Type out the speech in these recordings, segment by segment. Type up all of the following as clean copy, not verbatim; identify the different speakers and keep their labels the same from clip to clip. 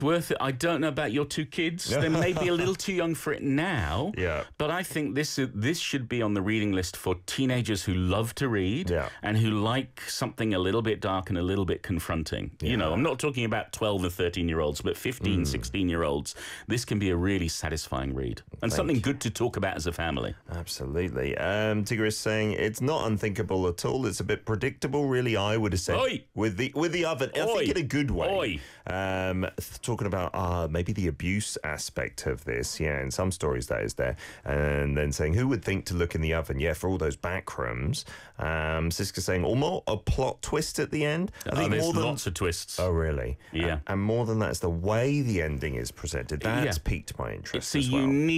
Speaker 1: Worth it. I don't know about your two kids. They may be a little too young for it now.
Speaker 2: Yeah.
Speaker 1: But I think this should be on the reading list for teenagers who love to read and who like something a little bit dark and a little bit confronting.
Speaker 2: Yeah.
Speaker 1: You know, I'm not talking about 12 and 13-year-olds, but 15, 16-year-olds. This can be a really satisfying read and something good to talk about as a family.
Speaker 2: Absolutely. Tigger is saying it's not unthinkable at all. It's a bit predictable, really. I would have said with the oven. I think in a good way. Talking about maybe the abuse aspect of this, in some stories that is there, and then saying who would think to look in the oven, for all those backrooms. Siska saying, or more a plot twist at the end. I think
Speaker 1: there's
Speaker 2: more than
Speaker 1: lots of twists.
Speaker 2: Oh, really?
Speaker 1: Yeah.
Speaker 2: And more than that, it's the way the ending is presented. That's piqued my interest.
Speaker 1: It's a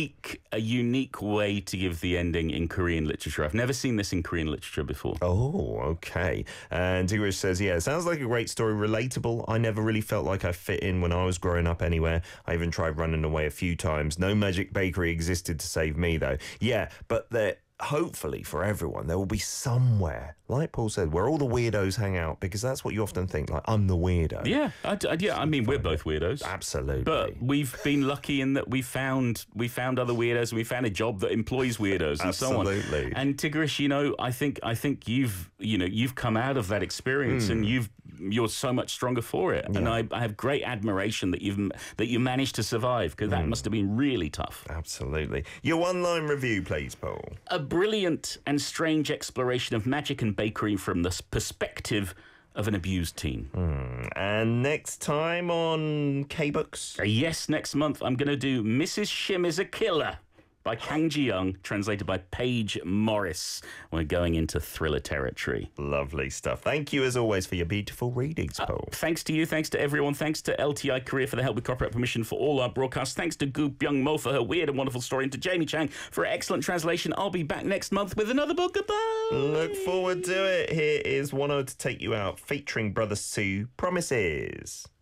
Speaker 1: unique way to give the ending in Korean literature. I've never seen this in Korean literature before.
Speaker 2: Oh, okay. And Tigrish says, it sounds like a great story, relatable. I never really felt like I fit in when I was growing up anywhere. I even tried running away a few times. No magic bakery existed to save me, though. Yeah, but hopefully for everyone, there will be somewhere, like Paul said, where all the weirdos hang out, because that's what you often think, like, I'm the weirdo.
Speaker 1: Yeah, I mean, we're both weirdos.
Speaker 2: Absolutely.
Speaker 1: But we've been lucky in that we found other weirdos, and we found a job that employs weirdos and so on.
Speaker 2: Absolutely.
Speaker 1: And Tigrish, I think you've come out of that experience and you're so much stronger for it. And I have great admiration that you managed to survive, because that must have been really tough.
Speaker 2: Absolutely. Your one-line review, please, Paul.
Speaker 1: A brilliant and strange exploration of magic and bakery from the perspective of an abused teen.
Speaker 2: And next time on K-Books?
Speaker 1: Yes, next month I'm going to do Mrs. Shim is a Killer by Kang Ji-young, translated by Paige Morris. We're going into thriller territory.
Speaker 2: Lovely stuff. Thank you, as always, for your beautiful readings, Paul.
Speaker 1: Thanks to you. Thanks to everyone. Thanks to LTI Korea for the help with copyright permission for all our broadcasts. Thanks to Gu Byung-mo for her weird and wonderful story, and to Jamie Chang for her excellent translation. I'll be back next month with another book. Goodbye.
Speaker 2: Look forward to it. Here is One Ode to Take You Out, featuring Brother Sue, Promises.